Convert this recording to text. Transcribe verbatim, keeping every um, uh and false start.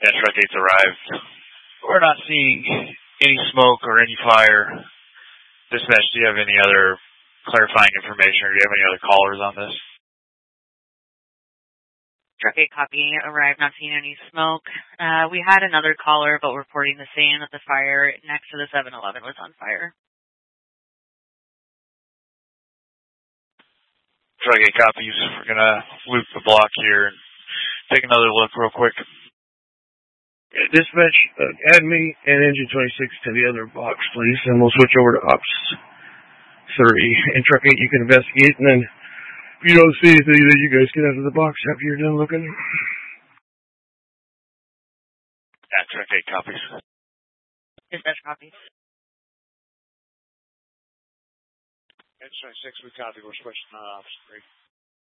Yeah, truck eight's arrived. We're not seeing any smoke or any fire. Dispatch, do you have any other clarifying information, or do you have any other callers on this? Truck eight copy, arrived, not seeing any smoke. Uh, we had another caller, but reporting the same, that the fire next to the seven eleven was on fire. Truck eight copies. We're going to loop the block here and take another look real quick. Dispatch, uh, add me and Engine twenty-six to the other box, please, and we'll switch over to Ops three. And Truck eight, you can investigate, and then if you don't see anything, then you guys get out of the box after you're done looking. Yeah, Truck eight copies. Dispatch copies. Engine twenty-six, we copy. We're switching to Ops three.